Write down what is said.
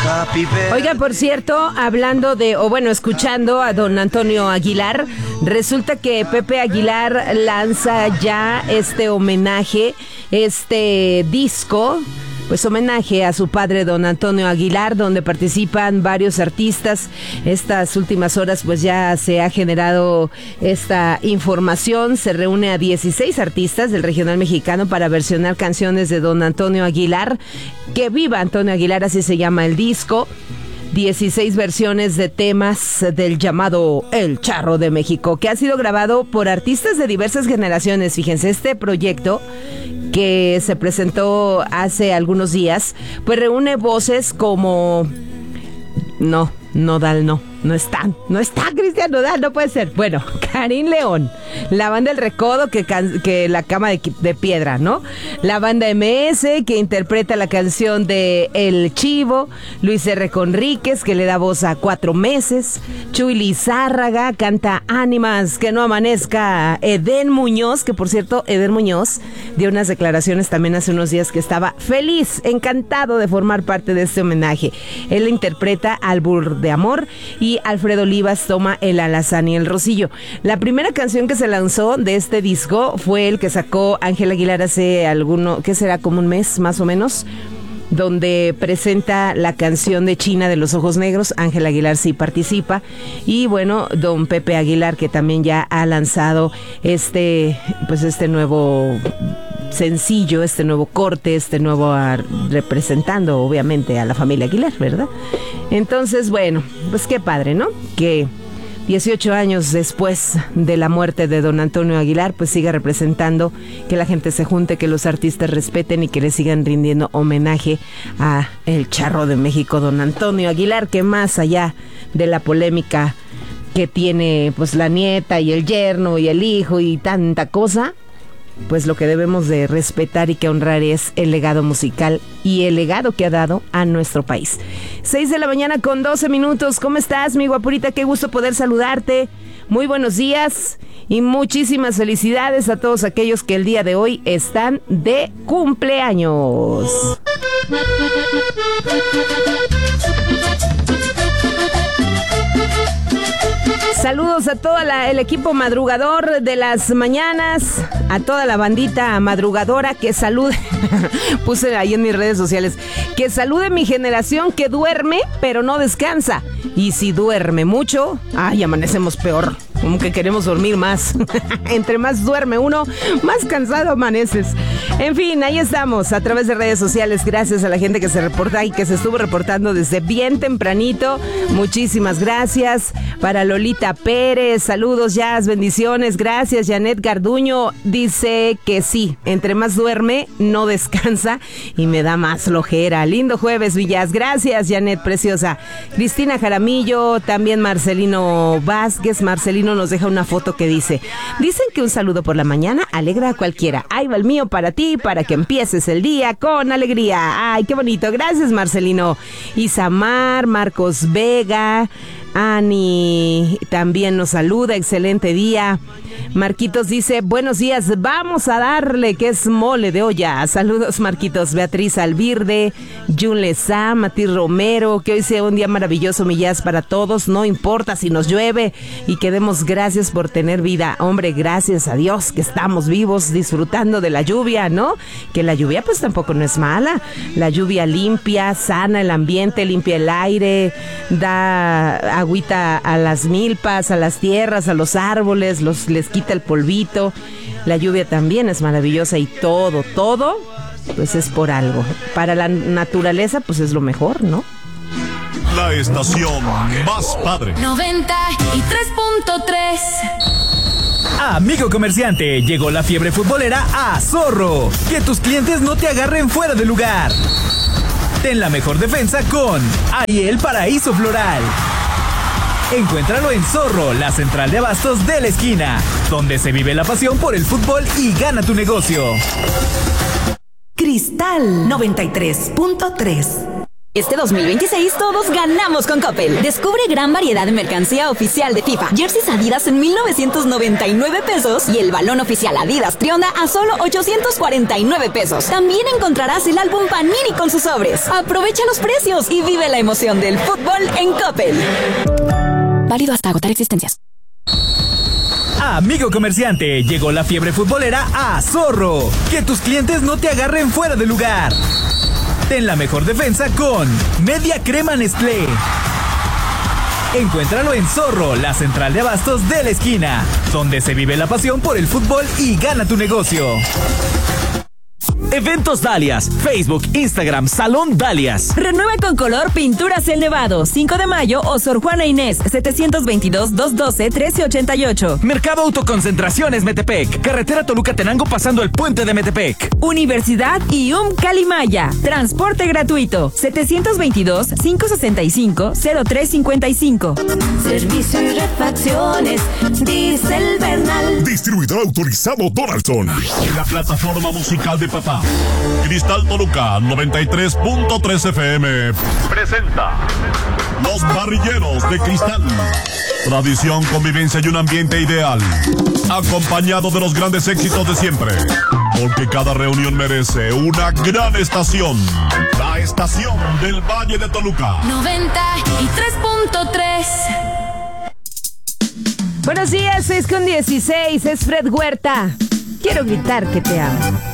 Oiga, por cierto, escuchando a don Antonio Aguilar, resulta que Pepe Aguilar lanza ya este homenaje, este disco, pues homenaje a su padre don Antonio Aguilar, donde participan varios artistas. Estas últimas horas pues ya se ha generado esta información. Se reúne a 16 artistas del regional mexicano para versionar canciones de don Antonio Aguilar. Que viva Antonio Aguilar, así se llama el disco. 16 versiones de temas del llamado El Charro de México, que ha sido grabado por artistas de diversas generaciones. Fíjense, este proyecto que se presentó hace algunos días, pues reúne voces como... No está Cristian Nodal, no puede ser. Bueno, Karim León, la banda El Recodo, que la cama de piedra, ¿no? La banda MS, que interpreta la canción de El Chivo. Luis R. Conríquez, que le da voz a 4 meses. Chuy Lizárraga canta Ánimas, que no amanezca. Edén Muñoz, que por cierto, Edén Muñoz dio unas declaraciones también hace unos días que estaba feliz, encantado de formar parte de este homenaje. Él interpreta Albur de Amor y Alfredo Olivas toma El Alazán y el Rocío. La primera canción que se lanzó de este disco fue el que sacó Ángel Aguilar hace ¿qué será? Como un mes más o menos, donde presenta la canción de China de los Ojos Negros. Ángel Aguilar sí participa. Y bueno, don Pepe Aguilar, que también ya ha lanzado este nuevo sencillo, este nuevo corte, representando obviamente a la familia Aguilar, ¿verdad? Entonces, bueno, pues qué padre, ¿no? Que 18 años después de la muerte de don Antonio Aguilar, pues siga representando, que la gente se junte, que los artistas respeten y que le sigan rindiendo homenaje a el Charro de México, don Antonio Aguilar, que más allá de la polémica que tiene pues la nieta y el yerno y el hijo y tanta cosa, pues lo que debemos de respetar y que honrar es el legado musical y el legado que ha dado a nuestro país. 6 de la mañana con 12 minutos. ¿Cómo estás, mi guapurita? Qué gusto poder saludarte. Muy buenos días y muchísimas felicidades a todos aquellos que el día de hoy están de cumpleaños. Saludos a todo el equipo madrugador de las mañanas, a toda la bandita madrugadora, que salude, puse ahí en mis redes sociales, que salude mi generación que duerme pero no descansa. Y si duerme mucho, amanecemos peor, como que queremos dormir más. Entre más duerme uno, más cansado amaneces. En fin, ahí estamos a través de redes sociales. Gracias a la gente que se reporta y que se estuvo reportando desde bien tempranito. Muchísimas gracias. Para Lolita Pérez, saludos, Jazz, bendiciones. Gracias. Janet Garduño dice que sí, entre más duerme, no descansa y me da más flojera. Lindo jueves, Villas. Gracias, Janet, preciosa. Cristina Jaramillo, también Marcelino Vázquez. Marcelino nos deja una foto que dicen que un saludo por la mañana alegra a cualquiera. Ahí va el mío para ti, para que empieces el día con alegría. Ay, qué bonito. Gracias, Marcelino. Isamar, Marcos Vega, Ani también nos saluda, excelente día. Marquitos dice, buenos días, vamos a darle, que es mole de olla. Saludos, Marquitos. Beatriz Alvirde, Jun Lezá, Matiz Romero, que hoy sea un día maravilloso, millas para todos, no importa si nos llueve, y que demos gracias por tener vida. Hombre, gracias a Dios que estamos vivos, disfrutando de la lluvia, ¿no? Que la lluvia pues tampoco no es mala. La lluvia limpia, sana el ambiente, limpia el aire, da agüita a las milpas, a las tierras, a los árboles, les quita el polvito. La lluvia también es maravillosa y todo, pues es por algo. Para la naturaleza, pues es lo mejor, ¿no? La estación más padre. 93.3. Amigo comerciante, llegó la fiebre futbolera a Zorro. Que tus clientes no te agarren fuera de lugar. Ten la mejor defensa con Ariel Paraíso Floral. Encuéntralo en Zorro, la central de abastos de la esquina, donde se vive la pasión por el fútbol y gana tu negocio. Cristal 93.3. Este 2026 todos ganamos con Coppel. Descubre gran variedad de mercancía oficial de FIFA. Jerseys Adidas en 1,999 pesos y el balón oficial Adidas Trionda a solo 849 pesos. También encontrarás el álbum Panini con sus sobres. Aprovecha los precios y vive la emoción del fútbol en Coppel. Válido hasta agotar existencias. Amigo comerciante, llegó la fiebre futbolera a Zorro. Que tus clientes no te agarren fuera de lugar. Ten la mejor defensa con Media Crema Nestlé. Encuéntralo en Zorro, la central de abastos de la esquina, donde se vive la pasión por el fútbol y gana tu negocio. Eventos Dalias, Facebook, Instagram, Salón Dalias. Renueva con color Pinturas El Nevado, 5 de mayo o Sor Juana Inés, 722-212-1388. Mercado Autoconcentraciones Metepec, carretera Toluca-Tenango pasando el puente de Metepec. Universidad IUM Calimaya, transporte gratuito, 722-565-0355. Servicio y refacciones, Diesel Bernal. Distribuidor autorizado Donaldson. La plataforma musical de papá. Cristal Toluca 93.3 FM presenta Los Parrilleros de Cristal. Tradición, convivencia y un ambiente ideal, acompañado de los grandes éxitos de siempre, porque cada reunión merece una gran estación. La estación del Valle de Toluca 93.3. Buenos días, 6:16, es Fred Huerta. Quiero gritar que te amo.